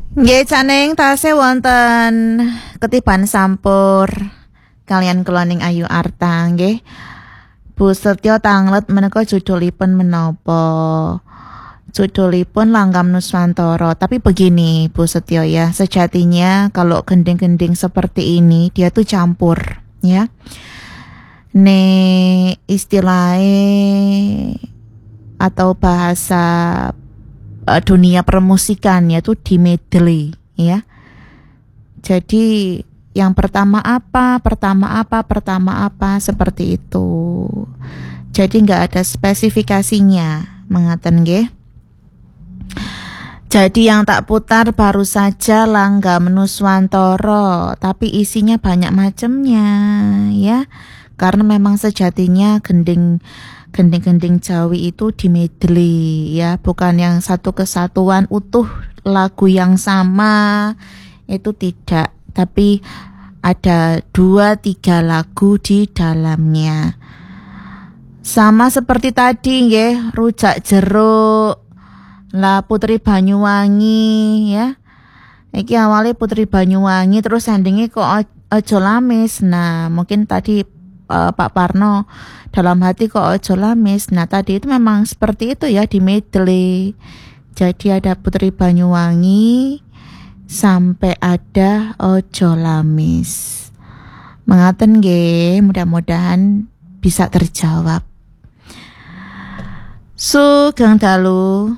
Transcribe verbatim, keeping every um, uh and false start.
Nggih Caning tasih wonten ketiban sampur kalian keloning Ayu Arta nggih. Bu Setyo tanglet menika judulipun menapa? Judulipun Langgam Nuswantara. Tapi begini Bu Setyo ya, sejatinya kalau gending-gending seperti ini dia tuh campur ya. Nih istilahnya atau bahasa uh, dunia permusikan yaitu di medley ya. Jadi yang pertama apa, pertama apa, pertama apa seperti itu. Jadi nggak ada spesifikasinya, mengaten nggih. Jadi yang tak putar baru saja Langgam Nuswantara, tapi isinya banyak macamnya ya. Karena memang sejatinya gending gending-gending Jawi itu di medley ya, bukan yang satu kesatuan utuh lagu yang sama, itu tidak, tapi ada dua tiga lagu di dalamnya. Sama seperti tadi nggih, Rujak Jeruk, lah Putri Banyuwangi ya. Iki awalnya Putri Banyuwangi terus endingnya kok Ojo Lamis. Nah mungkin tadi uh, Pak Parno dalam hati kok Ojo Lamis. Nah tadi itu memang seperti itu ya di medley. Jadi ada Putri Banyuwangi sampai ada Ojo Lamis. Mengaten nggih, mudah-mudahan bisa terjawab. Sugeng dalu.